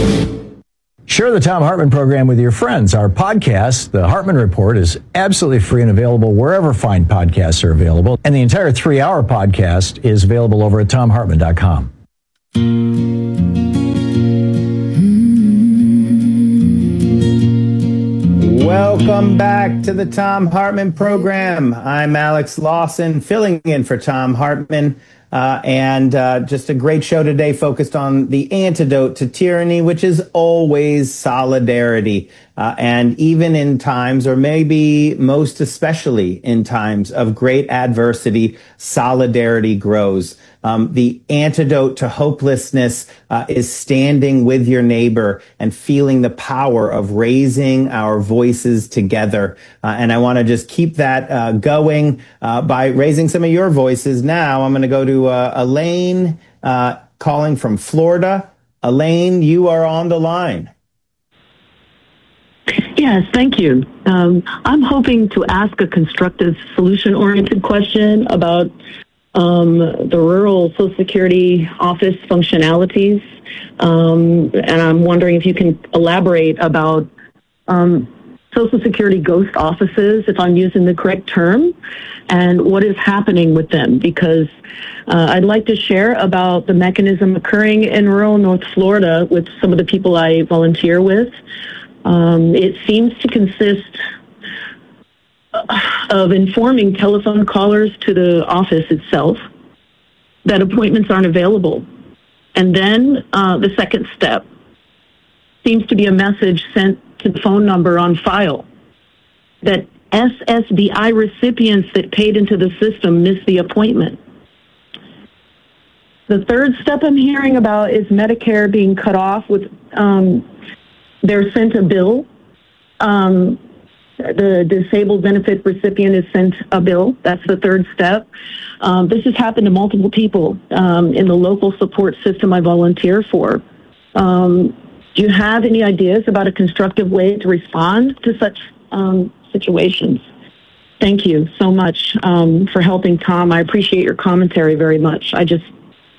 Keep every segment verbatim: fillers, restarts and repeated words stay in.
Share the Thom Hartmann program with your friends. Our podcast, The Hartmann Report, is absolutely free and available wherever fine podcasts are available. And the entire three-hour podcast is available over at thom hartmann dot com. Welcome back to the Thom Hartmann program. I'm Alex Lawson, filling in for Thom Hartmann. Uh, and uh, just a great show today focused on the antidote to tyranny, which is always solidarity. Uh, and even in times, or maybe most especially in times of great adversity, solidarity grows. Um, the antidote to hopelessness uh, is standing with your neighbor and feeling the power of raising our voices together. Uh, and I want to just keep that uh, going uh, by raising some of your voices. Now I'm going to go to uh, Elaine uh, calling from Florida. Elaine, you are on the line. Yes, thank you. Um, I'm hoping to ask a constructive, solution-oriented question about um, the rural Social Security office functionalities. Um, and I'm wondering if you can elaborate about um, Social Security ghost offices, if I'm using the correct term, and what is happening with them. Because uh, I'd like to share about the mechanism occurring in rural North Florida with some of the people I volunteer with. Um, it seems to consist of informing telephone callers to the office itself that appointments aren't available. And then uh, the second step seems to be a message sent to the phone number on file that S S D I recipients that paid into the system missed the appointment. The third step I'm hearing about is Medicare being cut off with... Um, They're sent a bill. Um, the disabled benefit recipient is sent a bill. That's the third step. Um, this has happened to multiple people um, in the local support system I volunteer for. Um, do you have any ideas about a constructive way to respond to such um, situations? Thank you so much um, for helping, Tom. I appreciate your commentary very much. I just,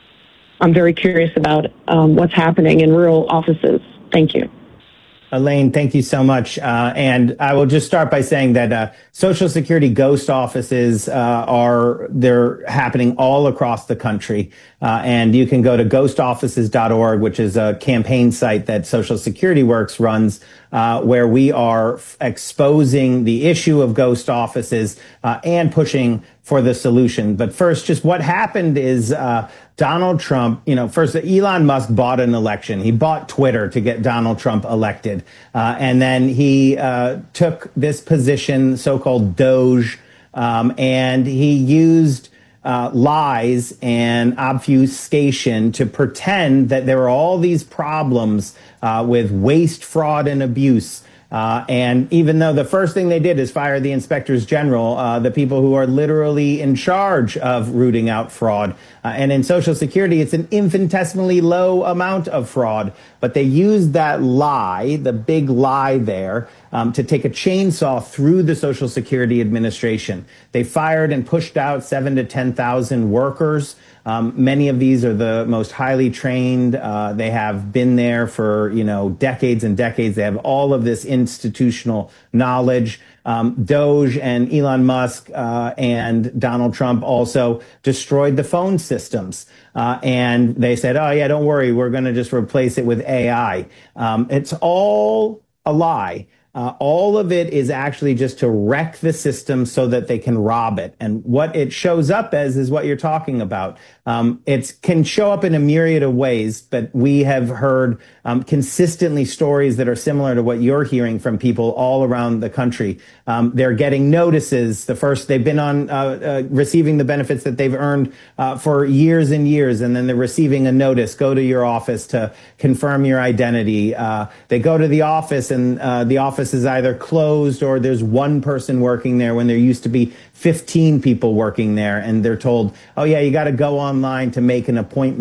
I'm very curious about um, what's happening in rural offices. Thank you. Elaine, thank you so much. Uh, and I will just start by saying that uh, Social Security ghost offices uh, are, they're happening all across the country. Uh, and you can go to ghost offices dot org, which is a campaign site that Social Security Works runs, uh, where we are f- exposing the issue of ghost offices uh, and pushing for the solution. But first, just what happened is uh, Donald Trump, you know, first Elon Musk bought an election. He bought Twitter to get Donald Trump elected. Uh, and then he uh, took this position, so-called Doge, um, and he used uh, lies and obfuscation to pretend that there were all these problems uh, with waste, fraud, and abuse. Uh, and even though the first thing they did is fire the inspectors general, uh, the people who are literally in charge of rooting out fraud. Uh, and in Social Security, it's an infinitesimally low amount of fraud. But they used that lie, the big lie there, um, to take a chainsaw through the Social Security Administration. They fired and pushed out seven to ten thousand workers. Um, many of these are the most highly trained. Uh, they have been there for, you know, decades and decades. They have all of this institutional knowledge. Um, Doge and Elon Musk uh, and Donald Trump also destroyed the phone systems. Uh, and they said, oh, yeah, don't worry, we're going to just replace it with A I. Um, it's all a lie. Uh, all of it is actually just to wreck the system so that they can rob it. And what it shows up as is what you're talking about. Um, it can show up in a myriad of ways, but we have heard um, consistently stories that are similar to what you're hearing from people all around the country. Um, they're getting notices. The first, they've been on uh, uh, receiving the benefits that they've earned uh, for years and years, and then they're receiving a notice. Go to your office to confirm your identity. Uh, they go to the office, and uh, the office is either closed or there's one person working there when there used to be fifteen people working there, and they're told, oh, yeah, you got to go online to make an appointment.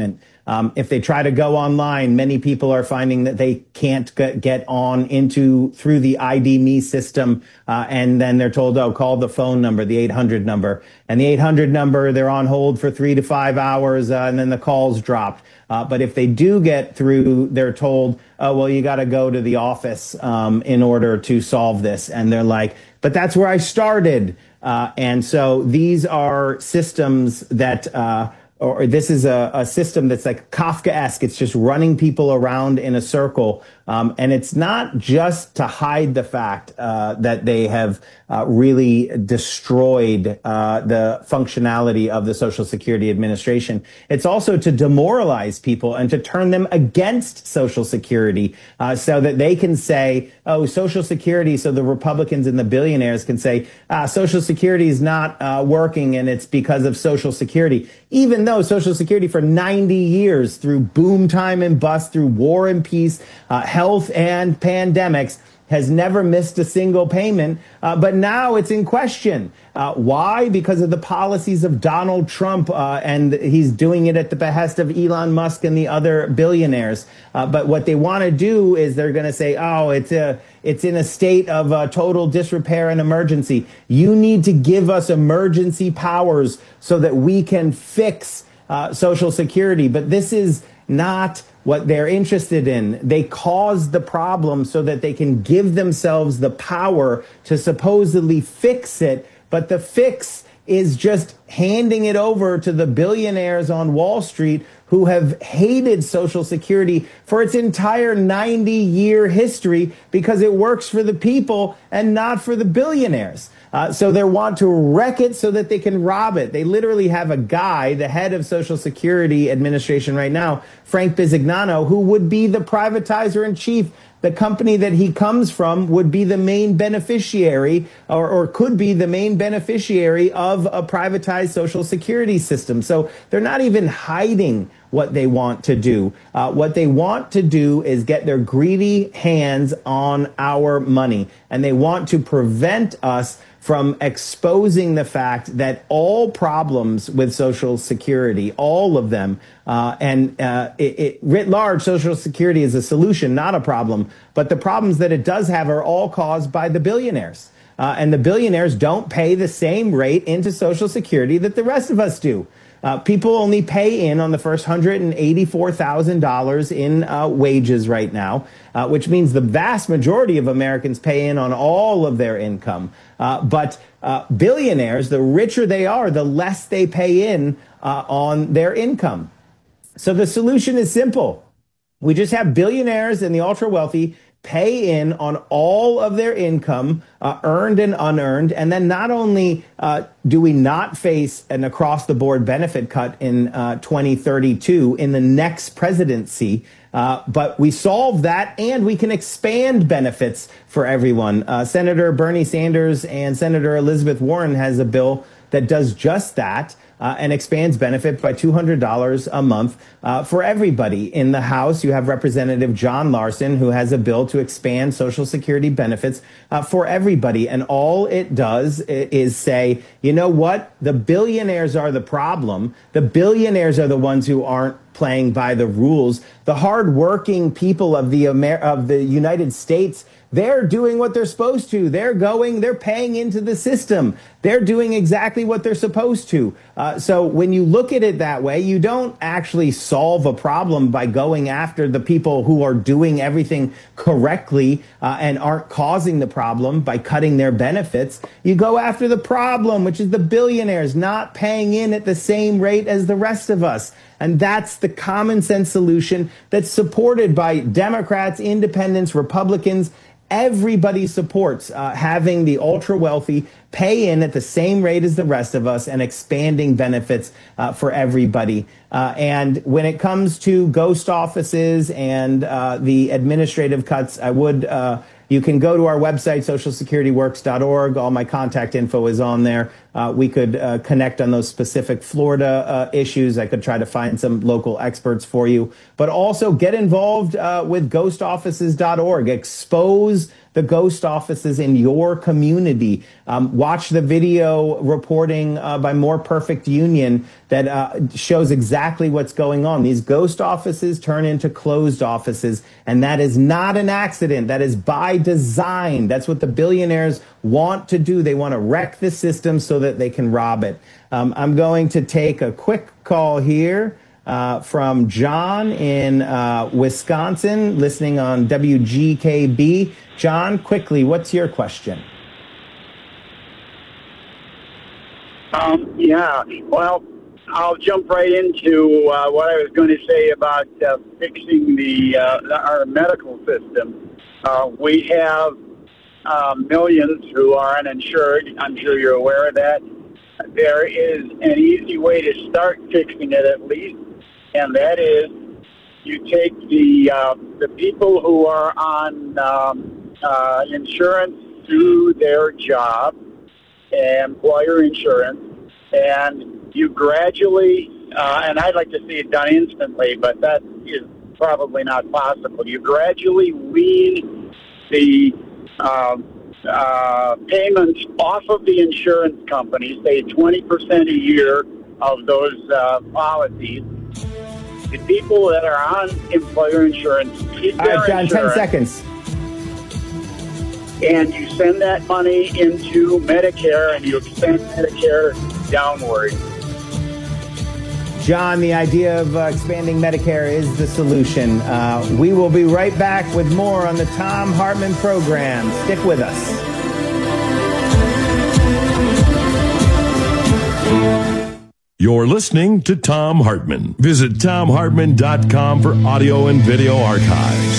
Um, if they try to go online, many people are finding that they can't get, get on into through the I D dot me system. Uh, and then they're told, oh, call the phone number, the eight hundred number. And the eight hundred number, they're on hold for three to five hours, uh, and then the call's dropped. Uh, but if they do get through, they're told, oh, well, you got to go to the office um, in order to solve this. And they're like, but that's where I started. Uh, and so these are systems that, uh, or this is a, a system that's like Kafkaesque. It's just running people around in a circle. Um, and it's not just to hide the fact uh, that they have uh, really destroyed uh, the functionality of the Social Security Administration. It's also to demoralize people and to turn them against Social Security uh, so that they can say, oh, Social Security, so the Republicans and the billionaires can say, ah, Social Security is not uh, working and it's because of Social Security. Even though Social Security for ninety years, through boom time and bust, through war and peace, uh, health and pandemics, has never missed a single payment. Uh, but now it's in question. Uh, why? Because of the policies of Donald Trump, uh, and he's doing it at the behest of Elon Musk and the other billionaires. Uh, but what they want to do is they're going to say, oh, it's a, it's in a state of uh, total disrepair and emergency. You need to give us emergency powers so that we can fix uh, Social Security. But this is not what they're interested in. They cause the problem so that they can give themselves the power to supposedly fix it. But the fix is just handing it over to the billionaires on Wall Street who have hated Social Security for its entire ninety-year history because it works for the people and not for the billionaires. Uh, so they want to wreck it so that they can rob it. They literally have a guy, the head of Social Security Administration right now, Frank Bisignano, who would be the privatizer in chief. The company that he comes from would be the main beneficiary or, or could be the main beneficiary of a privatized Social Security system. So they're not even hiding what they want to do. Uh, what they want to do is get their greedy hands on our money. And they want to prevent us from exposing the fact that all problems with Social Security, all of them, uh, and uh, it, it, writ large, Social Security is a solution, not a problem. But the problems that it does have are all caused by the billionaires. Uh, and the billionaires don't pay the same rate into Social Security that the rest of us do. Uh, people only pay in on the first one hundred eighty-four thousand dollars in uh, wages right now, uh, which means the vast majority of Americans pay in on all of their income. Uh, but uh, billionaires, the richer they are, the less they pay in uh, on their income. So the solution is simple. We just have billionaires and the ultra wealthy pay in on all of their income, uh, earned and unearned. And then not only uh, do we not face an across-the-board benefit cut in uh, twenty thirty-two in the next presidency, uh, but we solve that and we can expand benefits for everyone. Uh, Senator Bernie Sanders and Senator Elizabeth Warren has a bill that does just that. Uh, and expands benefit by two hundred dollars a month uh, for everybody. In the House, you have Representative John Larson, who has a bill to expand Social Security benefits uh, for everybody. And all it does is say, you know what? The billionaires are the problem. The billionaires are the ones who aren't playing by the rules. The hardworking people of the Amer- of the United States, they're doing what they're supposed to. They're going, they're paying into the system. They're doing exactly what they're supposed to. Uh, so when you look at it that way, you don't actually solve a problem by going after the people who are doing everything correctly uh, and aren't causing the problem by cutting their benefits. You go after the problem, which is the billionaires not paying in at the same rate as the rest of us. And that's the common sense solution that's supported by Democrats, independents, Republicans. Everybody supports uh, having the ultra wealthy pay in at the same rate as the rest of us and expanding benefits uh, for everybody. Uh, and when it comes to ghost offices and uh, the administrative cuts, I would uh, you can go to our website, social security works dot org. All my contact info is on there. Uh, we could uh, connect on those specific Florida uh, issues. I could try to find some local experts for you. But also get involved uh, with ghost offices dot org. Expose the ghost offices in your community. Um, watch the video reporting uh, by More Perfect Union that uh, shows exactly what's going on. These ghost offices turn into closed offices, and that is not an accident. That is by design. That's what the billionaires want to do. They want to wreck the system so that they can rob it. Um, I'm going to take a quick call here uh, from John in uh, Wisconsin, listening on W G K B. John, quickly, what's your question? Um, yeah, well, I'll jump right into uh, what I was going to say about uh, fixing the uh, our medical system. Uh, we have uh, millions who are uninsured. I'm sure you're aware of that. There is an easy way to start fixing it, at least, and that is you take the uh, the people who are on um, uh, insurance through their job, employer insurance, and you gradually, uh, and I'd like to see it done instantly, but that is probably not possible. You gradually wean the um, uh, payments off of the insurance companies, say twenty percent a year of those uh, policies. The people that are on employer insurance keep their All right, John, insurance, ten seconds. and you send that money into Medicare, and you extend Medicare downward. John, the idea of uh, expanding Medicare is the solution. Uh, we will be right back with more on the Thom Hartmann program. Stick with us. You're listening to Thom Hartmann. Visit thom hartmann dot com for audio and video archives.